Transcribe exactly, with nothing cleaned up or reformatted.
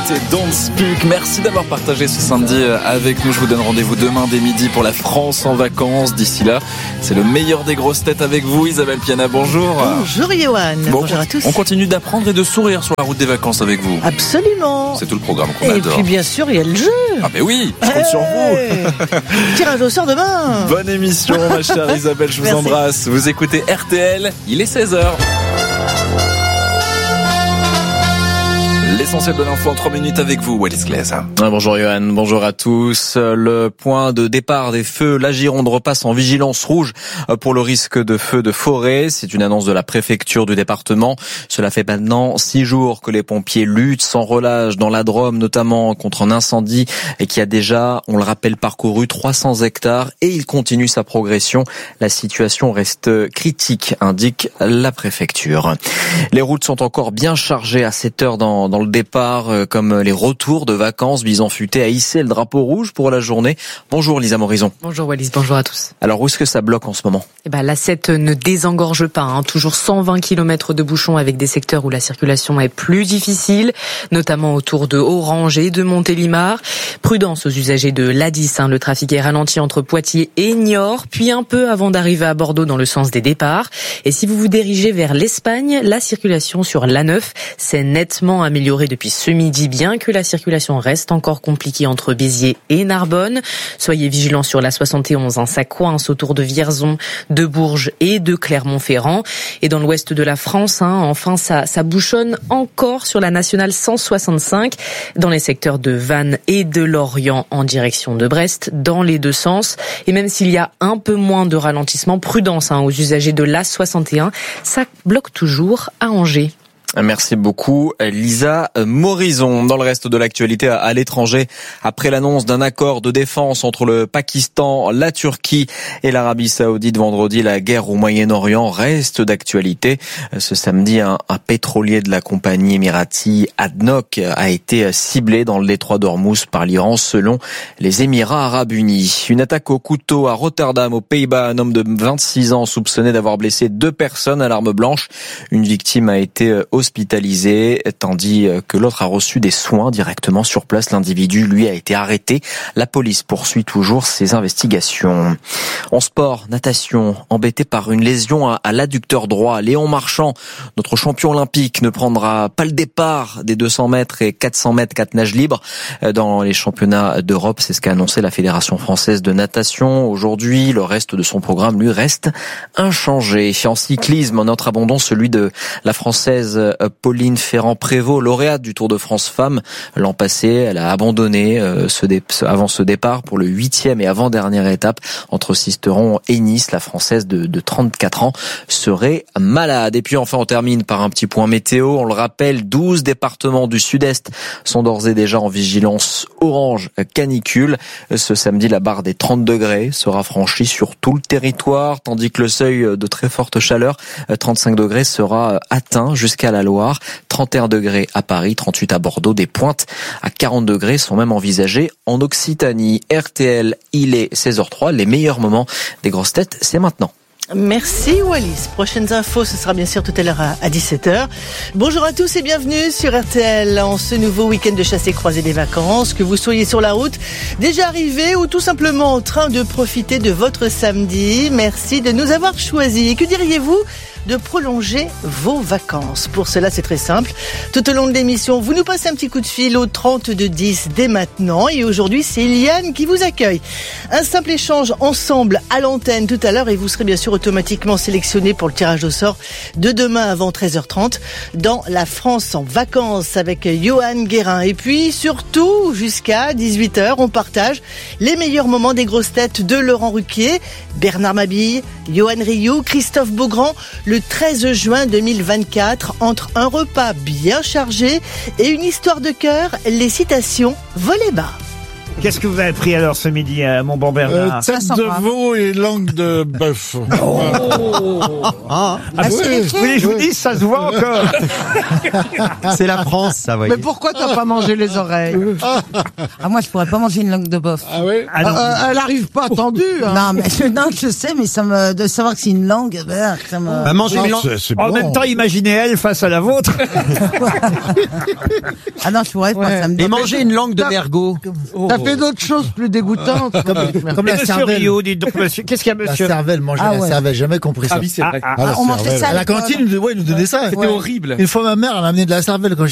C'était Don't Speak. Merci d'avoir partagé ce samedi avec nous. Je vous donne rendez-vous demain dès midi pour la France en vacances. D'ici là, c'est le meilleur des grosses têtes avec vous. Isabelle Piana, bonjour. Bonjour Yohan. Bon, bonjour à tous. On continue d'apprendre et de sourire sur la route des vacances avec vous. Absolument. C'est tout le programme qu'on et adore. Et puis bien sûr, il y a le jeu. Ah mais oui, je compte hey sur vous. Tirage au sort demain. Bonne émission ma chère Isabelle, je vous Merci. embrasse. Vous écoutez R T L, il est seize heures. L'essentiel de l'info en trois minutes avec vous, Wallis Claes. Bonjour Johan, bonjour à tous. Le point de départ des feux, la Gironde repasse en vigilance rouge pour le risque de feu de forêt. C'est une annonce de la préfecture du département. Cela fait maintenant six jours que les pompiers luttent sans relâche dans la Drôme, notamment contre un incendie qui a déjà, on le rappelle, parcouru trois cents hectares et il continue sa progression. La situation reste critique, indique la préfecture. Les routes sont encore bien chargées à sept heures dans, dans le départ, comme les retours de vacances. Bison Futé a hissé le drapeau rouge pour la journée. Bonjour Lisa Morison. Bonjour Wallis, bonjour à tous. Alors où est-ce que ça bloque en ce moment ? Eh ben, l'A sept ne désengorge pas, hein. Toujours cent vingt kilomètres de bouchons avec des secteurs où la circulation est plus difficile, notamment autour de Orange et de Montélimar. Prudence aux usagers de l'A dix, hein. Le trafic est ralenti entre Poitiers et Niort, puis un peu avant d'arriver à Bordeaux dans le sens des départs. Et si vous vous dirigez vers l'Espagne, la circulation sur l'A neuf s'est nettement améliorée depuis ce midi, bien que la circulation reste encore compliquée entre Béziers et Narbonne. Soyez vigilants sur la soixante et onze, hein, ça coince autour de Vierzon, de Bourges et de Clermont-Ferrand. Et dans l'ouest de la France, hein, enfin, ça, ça bouchonne encore sur la nationale cent soixante-cinq, dans les secteurs de Vannes et de Lorient en direction de Brest, dans les deux sens. Et même s'il y a un peu moins de ralentissement, prudence hein, aux usagers de l'A soixante et un, ça bloque toujours à Angers. Merci beaucoup Lisa Morison. Dans le reste de l'actualité à l'étranger, après l'annonce d'un accord de défense entre le Pakistan, la Turquie et l'Arabie Saoudite vendredi, la guerre au Moyen-Orient reste d'actualité. Ce samedi, un, un pétrolier de la compagnie émirati A D N O C a été ciblé dans le détroit d'Ormuz par l'Iran selon les Émirats Arabes Unis. Une attaque au couteau à Rotterdam, aux Pays-Bas, un homme de vingt-six ans soupçonné d'avoir blessé deux personnes à l'arme blanche. Une victime a été hospitalisé, tandis que l'autre a reçu des soins directement sur place. L'individu, lui, a été arrêté. La police poursuit toujours ses investigations. En sport, natation, embêté par une lésion à l'adducteur droit, Léon Marchand, notre champion olympique, ne prendra pas le départ des deux cents mètres et quatre cents mètres quatre nages libres dans les championnats d'Europe. C'est ce qu'a annoncé la Fédération française de natation. Aujourd'hui, le reste de son programme, lui, reste inchangé. En cyclisme, notre abandon, celui de la Française Pauline Ferrand-Prévot, lauréate du Tour de France Femmes l'an passé. Elle a abandonné euh, ce dé- avant ce départ pour le huitième et avant-dernière étape entre Sisteron et Nice. La Française de, de trente-quatre ans serait malade. Et puis enfin, on termine par un petit point météo. On le rappelle, douze départements du sud-est sont d'ores et déjà en vigilance orange canicule. Ce samedi, la barre des trente degrés sera franchie sur tout le territoire, tandis que le seuil de très forte chaleur, trente-cinq degrés, sera atteint jusqu'à la Loire, trente et un degrés à Paris, trente-huit à Bordeaux, des pointes à quarante degrés sont même envisagées en Occitanie. R T L, il est seize heures zéro trois, les meilleurs moments des grosses têtes, c'est maintenant. Merci Wallis. Prochaines infos, ce sera bien sûr tout à l'heure à dix-sept heures. Bonjour à tous et bienvenue sur R T L en ce nouveau week-end de chasse et croisée des vacances. Que vous soyez sur la route, déjà arrivé ou tout simplement en train de profiter de votre samedi, merci de nous avoir choisis. Et que diriez-vous de prolonger vos vacances? Pour cela, c'est très simple. Tout au long de l'émission, vous nous passez un petit coup de fil au trente-deux dix dès maintenant. Et aujourd'hui, c'est Eliane qui vous accueille. Un simple échange ensemble à l'antenne tout à l'heure et vous serez bien sûr automatiquement sélectionné pour le tirage au sort de demain avant treize heures trente dans la France en vacances avec Johan Guérin. Et puis surtout, jusqu'à dix-huit heures, on partage les meilleurs moments des grosses têtes de Laurent Ruquier, Bernard Mabille, Johan Rioux, Christophe Beaugrand, le treize juin deux mille vingt-quatre, entre un repas bien chargé et une histoire de cœur, les citations volaient bas. Qu'est-ce que vous avez pris alors ce midi à Mont-Bern-Bernard? Euh, tête de veau et langue de bœuf. Oh. Ah, ah, vous, vous voulez que je vous dise, ça se voit encore. C'est la France, ça, voyez. Mais pourquoi t'as pas mangé les oreilles? Ah, moi, je pourrais pas manger une langue de bœuf. Ah oui. Ah, non. Euh, Elle arrive pas tendue. Hein. Non, mais je, non, je sais, mais ça me, de savoir que c'est une langue, ben, ça me... Bah, manger Non, une langue. c'est, c'est En bon. même temps, imaginez elle face à la vôtre. Ah non, je pourrais pas, ça me Et donne- manger une langue de mergot. T'as fait d'autres choses plus dégoûtantes. Comme Et la monsieur cervelle. Rio, dites donc, monsieur, qu'est-ce qu'il y a, La monsieur? cervelle, manger Ah la ouais. cervelle, jamais compris ça. Ah oui, c'est vrai. Ah, Ah, la on mangeait cervelle. ça À la l'école. cantine, ils nous- ouais, ils nous donnaient ça. C'était horrible. Une fois, ma mère, elle a amené de la cervelle quand